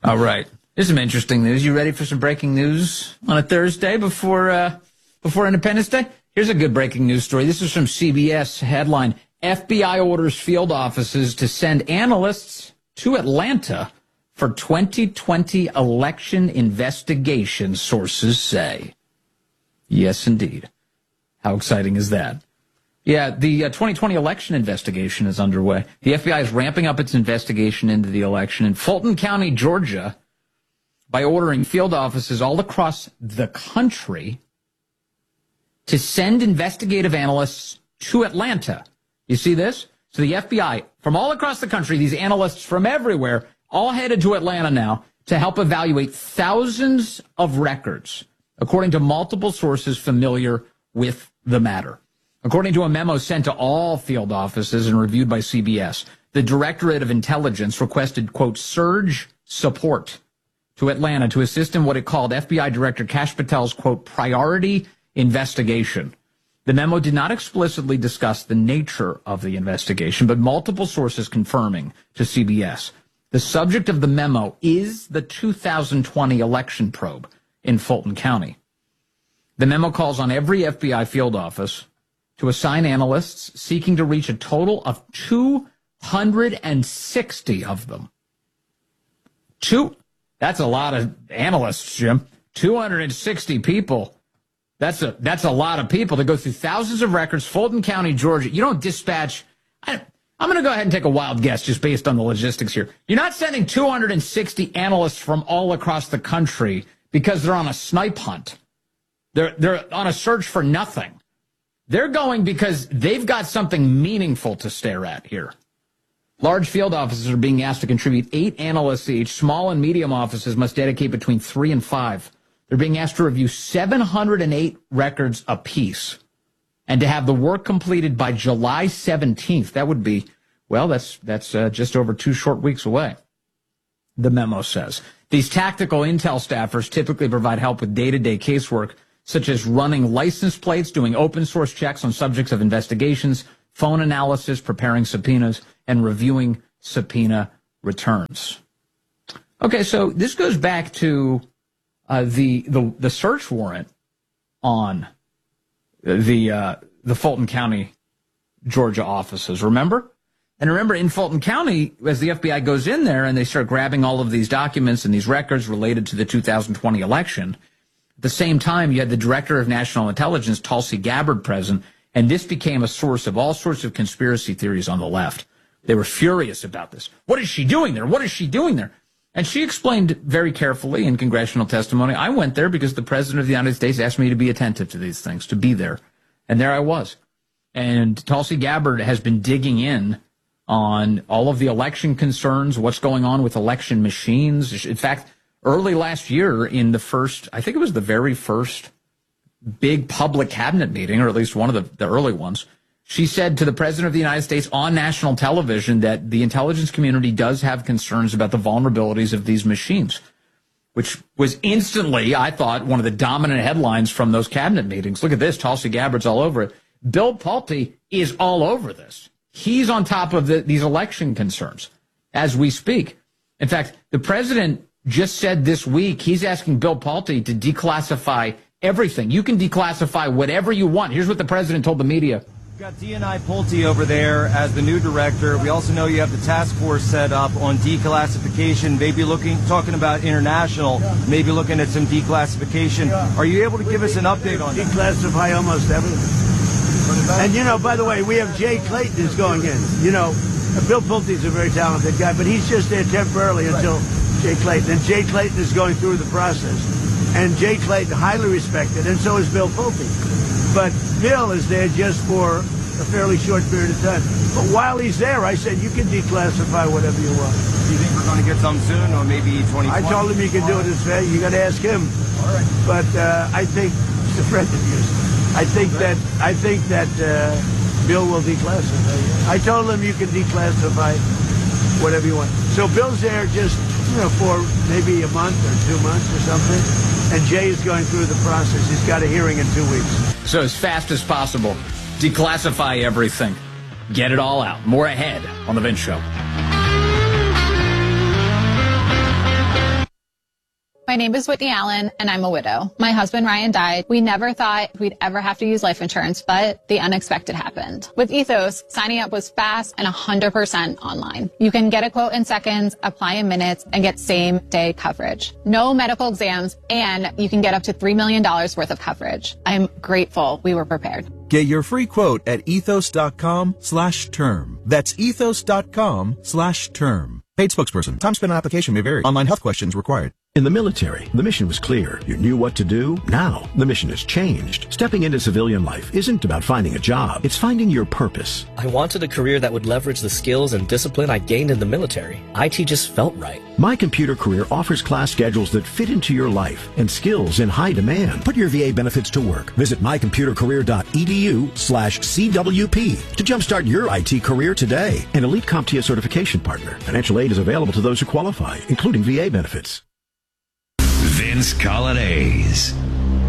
All right. Here's some interesting news. You ready for some breaking news on a Thursday before Independence Day? Here's a good breaking news story. This is from CBS. Headline: FBI orders field offices to send analysts to Atlanta for 2020 election investigation, sources say. Yes, indeed. How exciting is that? Yeah, the 2020 election investigation is underway. The FBI is ramping up its investigation into the election in Fulton County, Georgia, by ordering field offices all across the country to send investigative analysts to Atlanta. You see this? So the FBI, from all across the country, these analysts from everywhere, all headed to Atlanta now to help evaluate thousands of records, according to multiple sources familiar with the matter. According to a memo sent to all field offices and reviewed by CBS, the Directorate of Intelligence requested, quote, surge support to Atlanta to assist in what it called FBI Director Kash Patel's, quote, priority investigation. The memo did not explicitly discuss the nature of the investigation, but multiple sources confirming to CBS. The subject of the memo is the 2020 election probe in Fulton County. The memo calls on every FBI field office to assign analysts seeking to reach a total of 260 of them. That's a lot of analysts, Jim. 260 people. That's a lot of people to go through thousands of records. Fulton County, Georgia. You don't dispatch. I'm going to go ahead and take a wild guess just based on the logistics here. You're not sending 260 analysts from all across the country because they're on a snipe hunt. They're on a search for nothing. They're going because they've got something meaningful to stare at here. Large field offices are being asked to contribute 8 analysts each. Small and medium offices must dedicate between 3 and 5. They're being asked to review 708 records apiece and to have the work completed by July 17th. That would be, well, that's just over 2 short weeks away, the memo says. These tactical intel staffers typically provide help with day-to-day casework, such as running license plates, doing open source checks on subjects of investigations, phone analysis, preparing subpoenas, and reviewing subpoena returns. Okay, so this goes back to the search warrant on the Fulton County, Georgia offices. Remember? And remember, in Fulton County, as the FBI goes in there and they start grabbing all of these documents and these records related to the 2020 election, at the same time, you had the Director of National Intelligence, Tulsi Gabbard, present, and this became a source of all sorts of conspiracy theories on the left. They were furious about this. What is she doing there? What is she doing there? And she explained very carefully in congressional testimony, I went there because the President of the United States asked me to be attentive to these things, to be there. And there I was. And Tulsi Gabbard has been digging in on all of the election concerns, what's going on with election machines. In fact, early last year in the first, I think it was the very first big public cabinet meeting, or at least one of the early ones, she said to the President of the United States on national television that the intelligence community does have concerns about the vulnerabilities of these machines, which was instantly, I thought, one of the dominant headlines from those cabinet meetings. Look at this. Tulsi Gabbard's all over it. Bill Pulte is all over this. He's on top of these election concerns as we speak. In fact, the president just said this week he's asking Bill Pulte to declassify everything. You can declassify whatever you want. Here's what the president told the media. We've got DNI Pulte over there as the new director. We also know you have the task force set up on declassification, maybe talking about international, maybe looking at some declassification. Are you able to give us an update on that? Declassify almost everything. And, you know, by the way, we have Jay Clayton is going in. You know, Bill Pulte's a very talented guy, but he's just there temporarily until Jay Clayton. And Jay Clayton is going through the process. And Jay Clayton, highly respected, and so is Bill Pulte. But Bill is there just for a fairly short period of time. But while he's there, I said, you can declassify whatever you want. Do you think we're going to get some soon, or maybe 2020? I told him he could do it his way. You got to ask him. All right. But I think it's a friend of yours. I think that Bill will declassify. I told him you can declassify whatever you want. So Bill's there just, you know, for maybe a month or 2 months or something. And Jay is going through the process. He's got a hearing in 2 weeks. So as fast as possible, declassify everything. Get it all out. More ahead on The Vince Show. My name is Whitney Allen, and I'm a widow. My husband, Ryan, died. We never thought we'd ever have to use life insurance, but the unexpected happened. With Ethos, signing up was fast and 100% online. You can get a quote in seconds, apply in minutes, and get same-day coverage. No medical exams, and you can get up to $3 million worth of coverage. I'm grateful we were prepared. Get your free quote at ethos.com/term. That's ethos.com/term. Paid spokesperson. Time spent on application may vary. Online health questions required. In the military, the mission was clear. You knew what to do. Now, the mission has changed. Stepping into civilian life isn't about finding a job. It's finding your purpose. I wanted a career that would leverage the skills and discipline I gained in the military. IT just felt right. My Computer Career offers class schedules that fit into your life and skills in high demand. Put your VA benefits to work. Visit mycomputercareer.edu/CWP to jumpstart your IT career today. An elite CompTIA certification partner. Financial aid is available to those who qualify, including VA benefits. Vince Coglianese.